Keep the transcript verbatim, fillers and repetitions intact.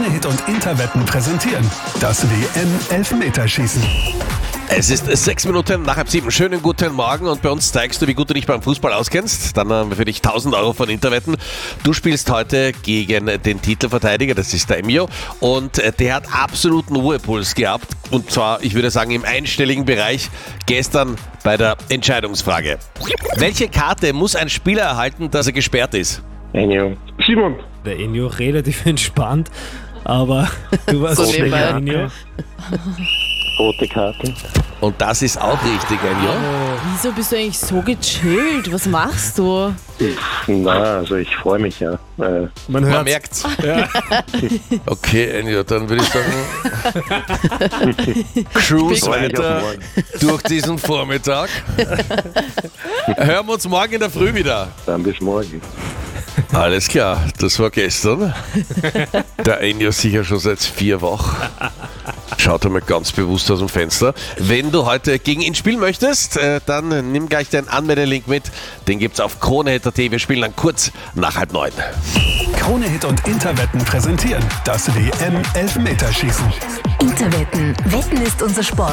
Krone-Hit und Interwetten präsentieren das W M-Elfmeterschießen. Es ist sechs Minuten nach halb sieben. Schönen guten Morgen und bei uns zeigst du, wie gut du dich beim Fußball auskennst. Dann haben wir für dich tausend Euro von Interwetten. Du spielst heute gegen den Titelverteidiger, das ist der Emio, und der hat absoluten Ruhepuls gehabt. Und zwar, ich würde sagen, im einstelligen Bereich gestern bei der Entscheidungsfrage. Welche Karte muss ein Spieler erhalten, dass er gesperrt ist? Enjo. Simon. Der Enjo relativ entspannt, aber du warst So so nebenbei. Enjo. Rote Karte. Und das ist auch richtig, Emio. Wieso bist du eigentlich so gechillt? Was machst du? Na, also ich freue mich ja. Äh, Man Man hört merkt's. Okay, Enjo, dann würde ich sagen, cruise freu mich auf weiter morgen. durch diesen Vormittag. Hören wir uns morgen in der Früh wieder. Dann bis morgen. Alles klar, das war gestern. Der Enjo sicher schon seit vier Wochen. Schaut einmal ganz bewusst aus dem Fenster. Wenn du heute gegen ihn spielen möchtest, äh, dann nimm gleich deinen Anmeldelink mit. Den gibt's auf Krone-Hit Punkt at. Wir spielen dann kurz nach halb neun. Krone-Hit und Interwetten präsentieren das W M-Elfmeterschießen. Interwetten. Wetten ist unser Sport.